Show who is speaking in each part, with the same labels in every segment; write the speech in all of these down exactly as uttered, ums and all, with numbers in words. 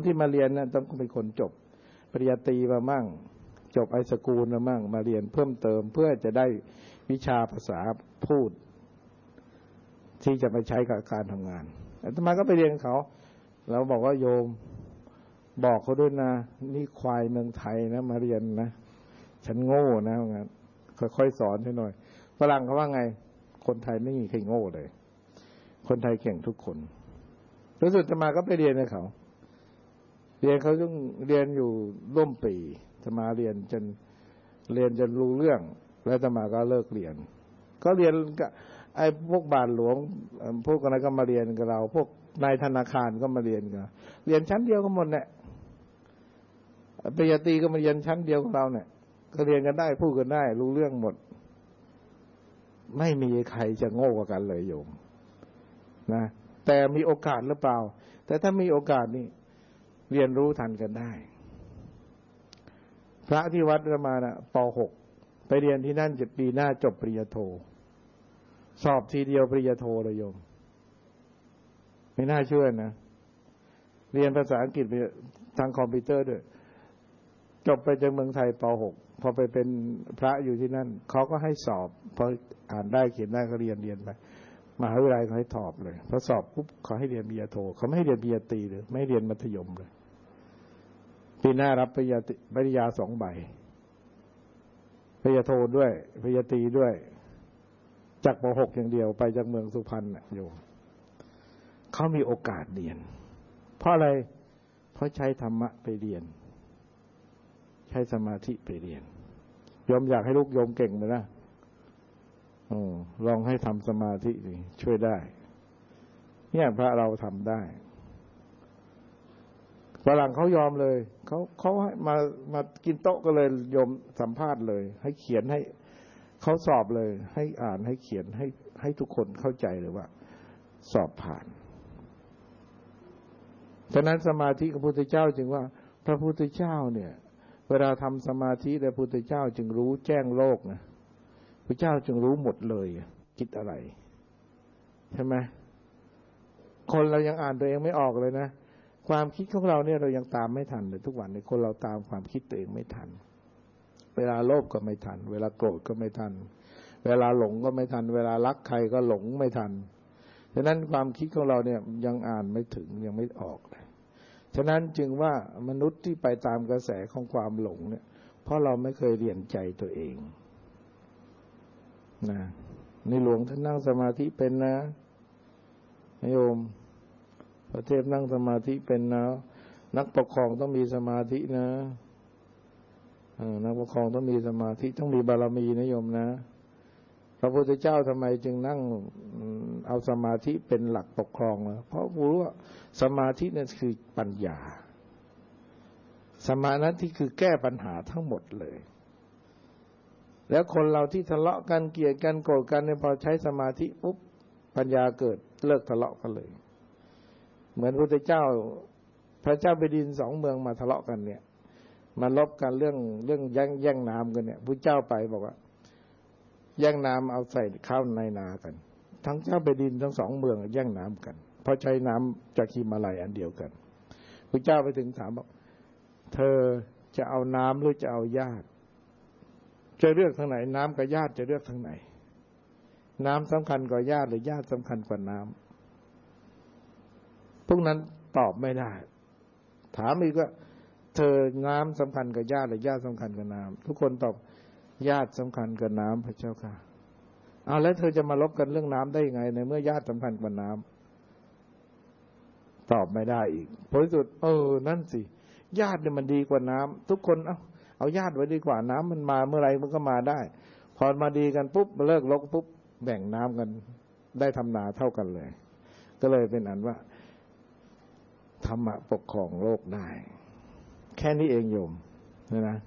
Speaker 1: ที่มาเรียนนะต้องเป็นคนจบปริญญาตรีมามั่งจบไอสกูลมามั่งมาเรียนเพิ่มเติมเพื่อจะได้วิชาภาษาพูดที่จะไปใช้กับการทำงานอาตมาก็ไปเรียนเขาเราบอกว่าโยมบอกเขาด้วยนะนี่ควายเมืองไทยนะมาเรียนนะฉันโง่นะงั้นค่อยๆสอนให้หน่อยฝรั่งเขาว่าไงคนไทยไม่มีใครโง่เลยคนไทยเก่งทุกคนแล้วสุดอาตมาก็ไปเรียนกับเขาเรียนเขาต้องเรียนอยู่ร่วมปีอาตมาเรียนจนเรียนจนรู้เรื่องแล้วอาตมาก็เลิกเรียนก็เรียนกับไอ้พวกบาทหลวงพวกอะไรก็มาเรียนกับเราพวกนายธนาคารก็มาเรียนกันเรียนชั้นเดียวกันหมดเนี่ยปริญญาตรีก็มาเรียนชั้นเดียวกับเราเนี่ยก็เรียนกันได้พูดกันได้รู้เรื่องหมดไม่มีใครจะโง่กว่ากันเลยโยมนะแต่มีโอกาสหรือเปล่าแต่ถ้ามีโอกาสนี่เรียนรู้ทันกันได้พระที่วัดมานะป หกไปเรียนที่นั่นจะปีหน้าจบปริญญาโทสอบทีเดียวปริญญาโทเลยโยมไม่น่าเชื่อนะเรียนภาษาอังกฤษทางคอมพิวเตอร์ด้วยจบไปจากเมืองไทยป หกพอไปเป็นพระอยู่ที่นั่นเขาก็ให้สอบพออ่านได้เขียนได้ก็เรียนเรียนไปมหาวิทยาลัยเขาให้สอบเลยพอสอบปุ๊บเขาให้เรียนปริญญาโทเขาไม่ให้เรียนปริญญาตรีเลยไม่ให้เรียนมัธยมเลยปีหน้ารับปริญญาปริญญาสองใบปริญญาโทด้วยปริญญาตรีด้วยจากป หกอย่างเดียวไปจากเมืองสุพรรณน่ะโยมเขามีโอกาสเรียนเพราะอะไรเพราะใช้ธรรมะไปเรียนใช้สมาธิไปเรียนโยมอยากให้ลูกโยมเก่งไหมนะอลองให้ทำสมาธิดิช่วยได้เนี่ยพระเราทำได้ฝรั่งเขายอมเลยเขาเขาให้มามากินโต๊ะก็เลยโยมสัมภาษณ์เลยให้เขียนให้เขาสอบเลยให้อ่านให้เขียนให้ให้ทุกคนเข้าใจเลยว่าสอบผ่านฉะนั้นสมาธิของพระพุทธเจ้าจึงว่าพระพุทธเจ้าเนี่ยเวลาทำสมาธิแล้วพระพุทธเจ้าจึงรู้แจ้งโลกนะพระเจ้าจึงรู้หมดเลยคิดอะไรใช่ไหมคนเรายังอ่านตัวเองไม่ออกเลยนะความคิดของเราเนี่ยเรายังตามไม่ทันเลยทุกวันนี้คนเราตามความคิดตัวเองไม่ทันเวลาโลภก็ไม่ทันเวลาโกรธก็ไม่ทันเวลาหลงก็ไม่ทันเวลารักใครก็หลงไม่ทันฉะนั้นความคิดของเราเนี่ยยังอ่านไม่ถึงยังไม่ออกเลยฉะนั้นจึงว่ามนุษย์ที่ไปตามกระแสของความหลงเนี่ยเพราะเราไม่เคยเรียนใจตัวเองนะในหลวงท่านนั่งสมาธิเป็นนะโยมพระเทพนั่งสมาธิเป็นนะนักปกครองต้องมีสมาธินะนักปกครองต้องมีสมาธิต้องมีบารมีนะโยมนะพระพุทธเจ้าทำไมจึงนั่งเอาสมาธิเป็นหลักปกครองนะเพราะรู้ว่าสมาธินั่นคือปัญญาสมาธิคือแก้ปัญหาทั้งหมดเลยแล้วคนเราที่ทะเลาะกันเกลียดกันโกรธกันเนี่ยพอใช้สมาธิปุ๊บปัญญาเกิดเลิกทะเลาะกันเลยเหมือนพระพุทธเจ้าพระเจ้าแผ่นดินสองเมืองมาทะเลาะกันเนี่ยมาลบกันเรื่องเรื่องแย่งแย่งน้ำกันเนี่ยพระเจ้าไปบอกว่าแย่งน้ำเอาใส่ข้าวในนากันทั้งเจ้าแผ่นดินทั้งสองเมืองแย่งน้ำกันเพราะใช้น้ำจากหิมาลัยอันเดียวกันพระเจ้าไปถึงถามบอกเธอจะเอาน้ำหรือจะเอาญาติจะเลือกทางไหนน้ำกับญาติจะเลือกทางไหนน้ำสำคัญกว่าญาติหรือญาติสำคัญกว่าน้ำพวกนั้นตอบไม่ได้ถามอีกว่าเธอน้ำสำคัญกับญาติหรือญาติสำคัญกับน้ำทุกคนตอบญาติสำคัญกับน้ำพระเจ้าค่ะเอาแล้วเธอจะมาลบกันเรื่องน้ำได้ยังไงในเมื่อญาติสำคัญกว่าน้ำตอบไม่ได้อีกผลสุดเออนั่นสิญาติเนี่ยมันดีกว่าน้ำทุกคนเอาเอาญาติไว้ดีกว่าน้ำมันมาเมื่อไรมันก็มาได้พอมาดีกันปุ๊บเลิกลบปุ๊บแบ่งน้ำกันได้ทำนาเท่ากันเลยก็เลยเป็นอันว่าธรรมะปกครองโลกได้แค่นี้เองโยมนี่นะ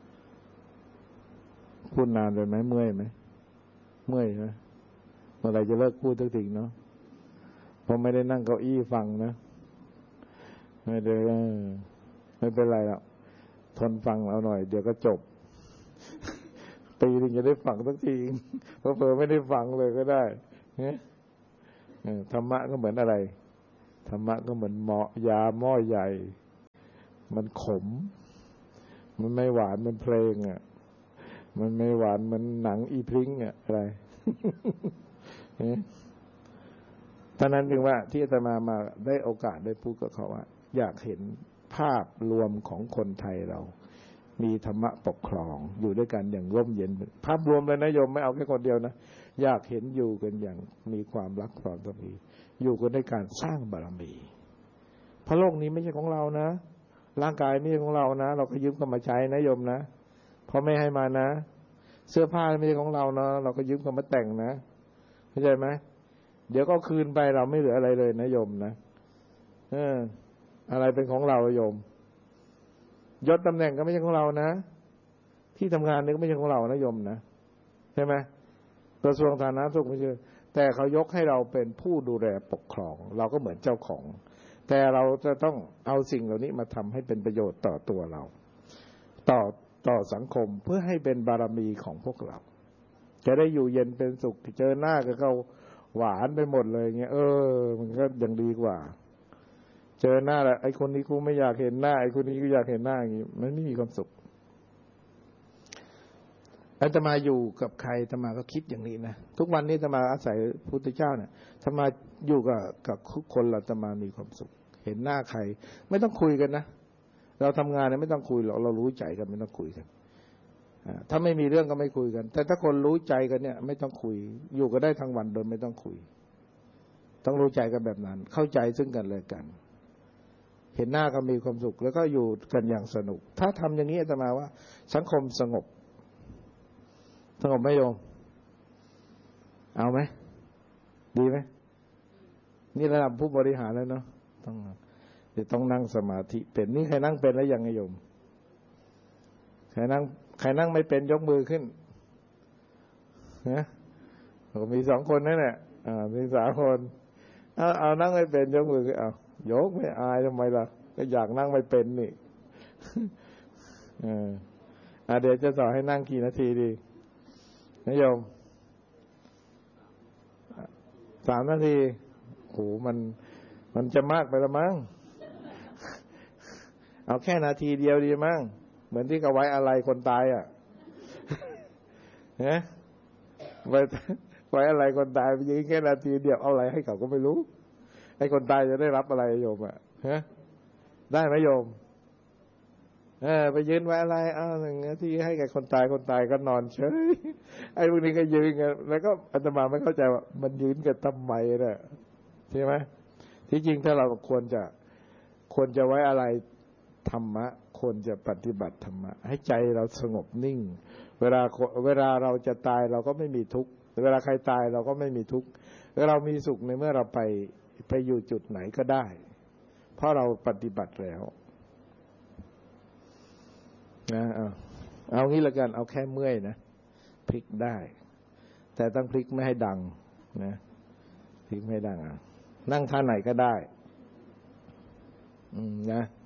Speaker 1: พูดนานเลยไหมเมื่อยไหมเมื่อยนะเมื่อไรจะเลิกพูดทุกทีเนาะผมไม่ได้นั่งเก้าอี้ฟังนะไม่ได้ไม่เป็นไรหรอกทนฟังเอาหน่อยเดี๋ยวก็จบปีนึงจะได้ฟังสักทีเพราะเผื่อไม่ได้ฟังเลยก็ได้เนี่ยธรรมะก็เหมือนอะไรธรรมะก็เหมือนหม้อยาหม้อใหญ่มันขมมันไม่หวานมันเพลงอ่ะมันไม่หวานมันหนังอีพริ้งอ่ะอะไรตอนนั้นจึงว่าที่อาตมามาได้โอกาสได้พูดกับเขาว่าอยากเห็นภาพรวมของคนไทยเรามีธรรมะปกครองอยู่ด้วยกันอย่างร่มเย็นภาพรวมเลยนะโยมไม่เอาแค่คนเดียวนะอยากเห็นอยู่กันอย่างมีความรักความสามัคคีอยู่กันด้วยการสร้างบารมีเพราะโลกนี้ไม่ใช่ของเรานะร่างกายไม่ใช่ของเรานะเราก็ยืมกันมาใช้นะโยมนะเพราะไม่ให้มานะเสื้อผ้าไม่ใช่ของเรานะเราก็ยืมกันมาแต่งนะเข้าใจไหมเดี๋ยวก็คืนไปเราไม่เหลืออะไรเลยนะโยมนะเอออะไรเป็นของเราโยมยศตำแหน่งก็ไม่ใช่ของเรานะที่ทำงานนี่ก็ไม่ใช่ของเรานะโยมนะใช่ไหมกระทรวงสาธารณสุขไม่ใช่แต่เขายกให้เราเป็นผู้ดูแลปกครองเราก็เหมือนเจ้าของแต่เราจะต้องเอาสิ่งเหล่านี้มาทำให้เป็นประโยชน์ต่อตัวเราต่อต่อสังคมเพื่อให้เป็นบารมีของพวกเราจะได้อยู่เย็นเป็นสุขเจอหน้ากับเขาหวานไปหมดเลยเงี้ยเออมันก็ยังดีกว่าเจอหน้าแล้วไอ้คนนี้กูไม่อยากเห็นหน้าไอ้คนนี้กูอยากเห็นหน้าอย่างนี้มันไม่มีความสุขอาตมาอยู่กับใครอาตมาก็คิดอย่างนี้นะทุกวันนี้อาตมาอาศัยพุทธเจ้าเนี่ยอาตมาอยู่กับกับคนอาตมามีความสุขเห็นหน้าใครไม่ต้องคุยกันนะเราทำงานเนี่ยไม่ต้องคุยหรอกเรารู้ใจกันไม่ต้องคุยกันถ้าไม่มีเรื่องก็ไม่คุยกันแต่ถ้าคนรู้ใจกันเนี่ยไม่ต้องคุยอยู่กันได้ทั้งวันโดยไม่ต้องคุยต้องรู้ใจกันแบบนั้นเข้าใจซึ่งกันและกันเห็นหน้าก็มีความสุขแล้วก็อยู่กันอย่างสนุกถ้าทำอย่างนี้อาตมาว่าสังคมสงบสงบไหมโยมเอาไหมดีไหมนี่ระดับผู้บริหารแล้วเนาะต้องจะต้องนั่งสมาธิเป็นนี่ใครนั่งเป็นแล้วยังไงโยมใครนั่งใครนั่งไม่เป็นยกมือขึ้นนะมีสองคนนั่นแหละอ่ามีสามคนเอาเอานั่งไม่เป็นยกมือขึ้นเอายกไม่อายทำไมล่ะก็อยากนั่งไม่เป็นนี่เอออ่าเดี๋ยวจะสอนให้นั่งกี่นาทีดีนะโยมสามนาทีโหมันมันจะมากไปละมั้งเอาแค่นาทีเดียวดีมั้งเหมือนที่เขาไว้อะไรคนตายอ่ะฮะไว้ไว้อะไรคนตายไปยืนแค่นาทีเดียวเอาอะไรให้เขาก็ไม่รู้ไอ้คนตายจะได้รับอะไรโยมอ่ะฮะได้ไหมโยมเออไปยืนไว้อะไรอ้าวหนึ่งนาทีให้แก่คนตายคนตายก็นอนเฉยไอ้พวกนี้ก็ยืนกันแล้วก็อาตมาไม่เข้าใจว่ามันยืนกันทำไมเนี่ยใช่ไหมที่จริงถ้าเราควรจะควรจะไว้อะไรธรรมะควรจะปฏิบัติธรรมะให้ใจเราสงบนิ่งเวลาเวลาเราจะตายเราก็ไม่มีทุกข์เวลาใครตายเราก็ไม่มีทุกข์เรามีสุขในเมื่อเราไปไปอยู่จุดไหนก็ได้เพราะเราปฏิบัติแล้วนะเอาเอางี้ละกันเอาแค่เมื่อยนะพลิกได้แต่ต้องพลิกไม่ให้ดังนะพลิกไม่ให้ดังอ่ะนั่งท่าไหนก็ได้อืมนะ